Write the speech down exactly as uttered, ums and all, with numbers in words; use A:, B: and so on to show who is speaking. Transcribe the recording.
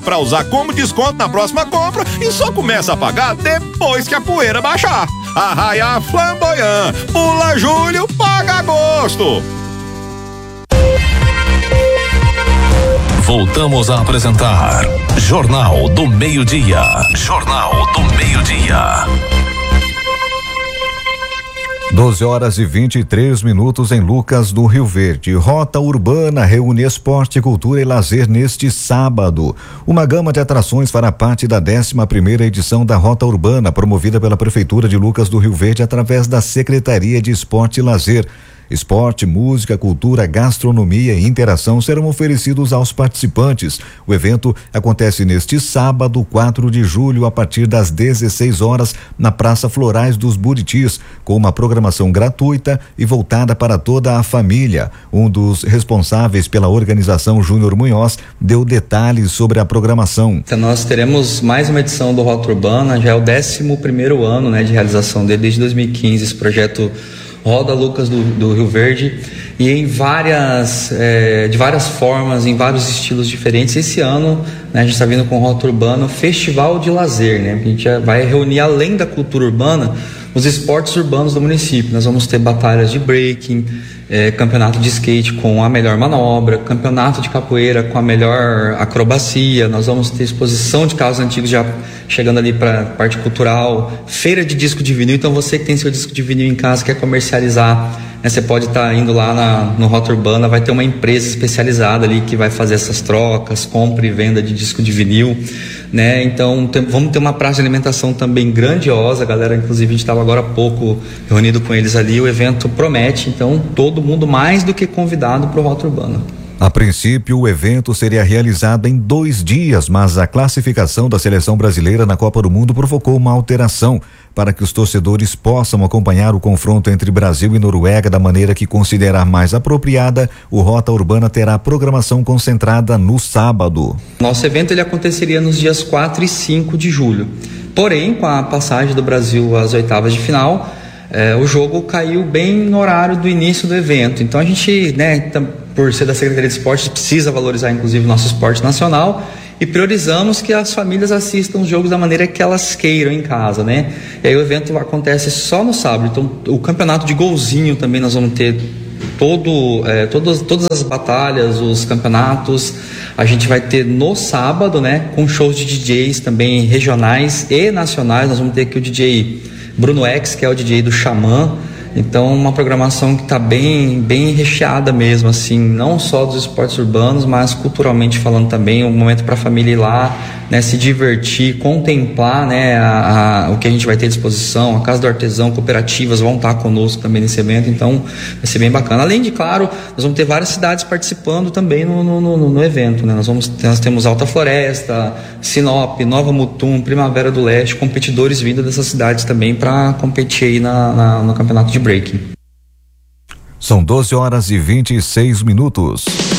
A: pra usar como desconto na próxima compra e só começa a pagar depois que a poeira baixar. Arraiá Flamboyant, pula julho, paga agosto.
B: Voltamos a apresentar Jornal do Meio-Dia. Jornal do Meio-Dia.
C: doze horas e vinte e três minutos em Lucas do Rio Verde. Rota Urbana reúne esporte, cultura e lazer neste sábado. Uma gama de atrações fará parte da décima primeira edição da Rota Urbana, promovida pela Prefeitura de Lucas do Rio Verde através da Secretaria de Esporte e Lazer. Esporte, música, cultura, gastronomia e interação serão oferecidos aos participantes. O evento acontece neste sábado, quatro de julho, a partir das dezesseis horas, na Praça Florais dos Buritis, com uma programação gratuita e voltada para toda a família. Um dos responsáveis pela organização, Júnior Munhoz, deu detalhes sobre a programação.
D: Então, nós teremos mais uma edição do Rota Urbana, já é o décimo primeiro ano, né, de realização dele, desde dois mil e quinze, esse projeto Roda Lucas do, do Rio Verde, e em várias, é, de várias formas, em vários estilos diferentes. Esse ano, né, a gente está vindo com o Rota Urbana, Festival de Lazer, né? A gente vai reunir, além da cultura urbana, os esportes urbanos do município. Nós vamos ter batalhas de breaking, é, campeonato de skate com a melhor manobra, campeonato de capoeira com a melhor acrobacia. Nós vamos ter exposição de carros antigos já chegando ali para a parte cultural, feira de disco de vinil. Então você que tem seu disco de vinil em casa, quer comercializar, né, você pode estar tá indo lá na, no Rota Urbana, vai ter uma empresa especializada ali que vai fazer essas trocas, compra e venda de disco de vinil, né? Então tem, vamos ter uma praça de alimentação também grandiosa, galera. Inclusive a gente estava agora há pouco reunido com eles ali. O evento promete, então todo mundo mais do que convidado para o Rota Urbana.
C: A princípio, o evento seria realizado em dois dias, mas a classificação da seleção brasileira na Copa do Mundo provocou uma alteração para que os torcedores possam acompanhar o confronto entre Brasil e Noruega da maneira que considerar mais apropriada. O Rota Urbana terá programação concentrada no sábado.
D: Nosso evento ele aconteceria nos dias quatro e cinco de julho. Porém, com a passagem do Brasil às oitavas de final, eh, o jogo caiu bem no horário do início do evento. Então a gente, né, tam- por ser da Secretaria de Esportes, precisa valorizar inclusive o nosso esporte nacional e priorizamos que as famílias assistam os jogos da maneira que elas queiram em casa, né? E aí o evento acontece só no sábado. Então o campeonato de golzinho também nós vamos ter todo, é, todas, todas as batalhas, os campeonatos, a gente vai ter no sábado, né? Com shows de D Js também regionais e nacionais. Nós vamos ter aqui o D J Bruno X, que é o D J do Xamã. Então, uma programação que está bem, bem recheada mesmo, assim, não só dos esportes urbanos, mas culturalmente falando também, um momento para a família ir lá, né, se divertir, contemplar, né, a, a, o que a gente vai ter à disposição. A Casa do Artesão, cooperativas vão estar conosco também nesse evento, então vai ser bem bacana. Além de, claro, nós vamos ter várias cidades participando também no, no, no, no evento, né? Nós, vamos, nós temos Alta Floresta, Sinop, Nova Mutum, Primavera do Leste, competidores vindo dessas cidades também para competir aí na, na, no campeonato de breaking.
C: São doze horas e vinte e seis minutos.